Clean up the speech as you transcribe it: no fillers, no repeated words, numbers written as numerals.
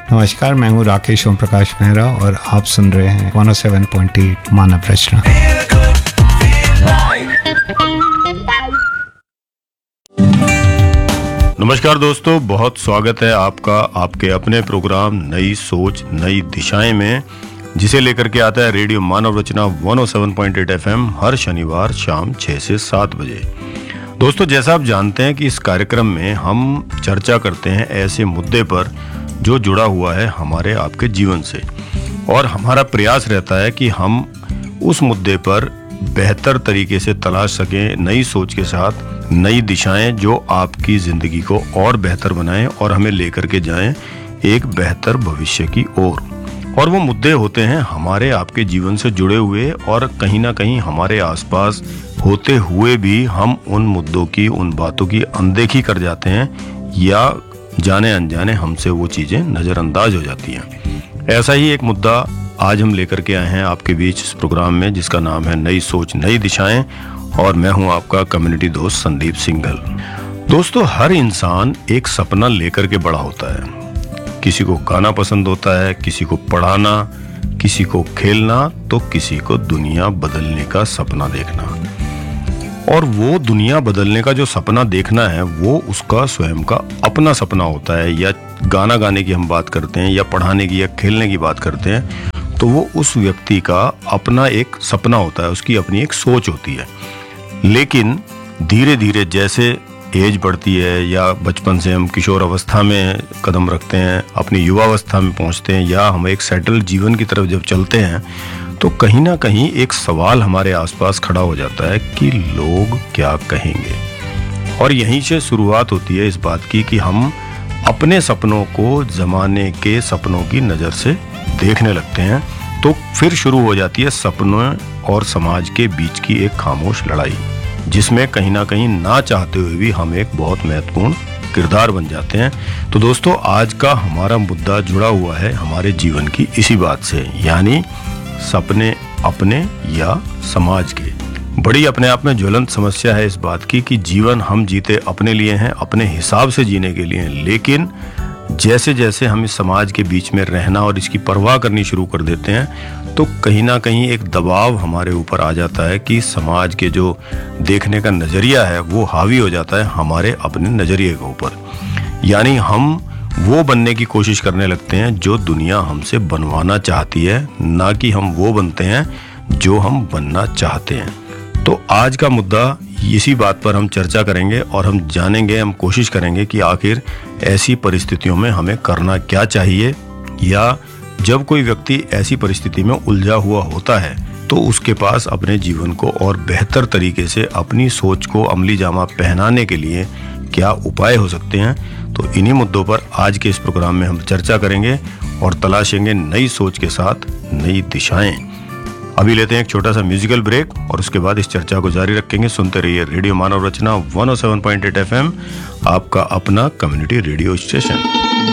नमस्कार, मैं हूँ राकेश ओम प्रकाश मेहरा और आप सुन रहे हैं 107.8 मानव रचना। नमस्कार दोस्तों, बहुत स्वागत है आपका आपके अपने प्रोग्राम नई सोच नई दिशाएं में, जिसे लेकर के आता है रेडियो मानव रचना 107.8 FM हर शनिवार शाम 6 से 7 बजे। दोस्तों, जैसा आप जानते हैं कि इस कार्यक्रम में हम चर्चा करते हैं ऐसे मुद्दे पर जो जुड़ा हुआ है हमारे आपके जीवन से, और हमारा प्रयास रहता है कि हम उस मुद्दे पर बेहतर तरीके से तलाश सकें नई सोच के साथ नई दिशाएं जो आपकी ज़िंदगी को और बेहतर बनाएं और हमें लेकर के जाएं एक बेहतर भविष्य की ओर। और वो मुद्दे होते हैं हमारे आपके जीवन से जुड़े हुए, और कहीं ना कहीं हमारे आसपास होते हुए भी हम उन मुद्दों की, उन बातों की अनदेखी कर जाते हैं, या जाने अनजाने हमसे वो चीज़ें नज़रअंदाज हो जाती हैं। ऐसा ही एक मुद्दा आज हम लेकर के आए हैं आपके बीच इस प्रोग्राम में, जिसका नाम है नई सोच नई दिशाएं, और मैं हूं आपका कम्युनिटी दोस्त संदीप सिंघल। दोस्तों, हर इंसान एक सपना लेकर के बड़ा होता है। किसी को गाना पसंद होता है, किसी को पढ़ाना, किसी को खेलना, तो किसी को दुनिया बदलने का सपना देखना। और वो दुनिया बदलने का जो सपना देखना है वो उसका स्वयं का अपना सपना होता है। या गाना गाने की हम बात करते हैं, या पढ़ाने की या खेलने की बात करते हैं, तो वो उस व्यक्ति का अपना एक सपना होता है, उसकी अपनी एक सोच होती है। लेकिन धीरे धीरे जैसे एज बढ़ती है, या बचपन से हम किशोर अवस्था में कदम रखते हैं, अपनी युवावस्था में पहुंचते हैं, या हम एक सेटल जीवन की तरफ जब चलते हैं, तो कहीं ना कहीं एक सवाल हमारे आसपास खड़ा हो जाता है कि लोग क्या कहेंगे। और यहीं से शुरुआत होती है इस बात की कि हम अपने सपनों को जमाने के सपनों की नज़र से देखने लगते हैं। तो फिर शुरू हो जाती है सपनों और समाज के बीच की एक खामोश लड़ाई, जिसमें कहीं ना कहीं ना चाहते हुए भी हम एक बहुत महत्वपूर्ण किरदार बन जाते हैं। तो दोस्तों, आज का हमारा मुद्दा जुड़ा हुआ है हमारे जीवन की इसी बात से, यानी सपने अपने या समाज के। बड़ी अपने आप में ज्वलंत समस्या है इस बात की कि जीवन हम जीते अपने लिए हैं, अपने हिसाब से जीने के लिए हैं, लेकिन जैसे जैसे हम इस समाज के बीच में रहना और इसकी परवाह करनी शुरू कर देते हैं, तो कहीं ना कहीं एक दबाव हमारे ऊपर आ जाता है कि समाज के जो देखने का नज़रिया है वो हावी हो जाता है हमारे अपने नज़रिए के ऊपर। यानी हम वो बनने की कोशिश करने लगते हैं जो दुनिया हमसे बनवाना चाहती है, ना कि हम वो बनते हैं जो हम बनना चाहते हैं। तो आज का मुद्दा इसी बात पर हम चर्चा करेंगे, और हम जानेंगे, हम कोशिश करेंगे कि आखिर ऐसी परिस्थितियों में हमें करना क्या चाहिए, या जब कोई व्यक्ति ऐसी परिस्थिति में उलझा हुआ होता है तो उसके पास अपने जीवन को और बेहतर तरीके से अपनी सोच को अमली जामा पहनाने के लिए क्या उपाय हो सकते हैं। तो इन्हीं मुद्दों पर आज के इस प्रोग्राम में हम चर्चा करेंगे और तलाशेंगे नई सोच के साथ नई दिशाएं। अभी लेते हैं एक छोटा सा म्यूजिकल ब्रेक, और उसके बाद इस चर्चा को जारी रखेंगे। सुनते रहिए रेडियो मानव रचना 107.8 FM, आपका अपना कम्युनिटी रेडियो स्टेशन।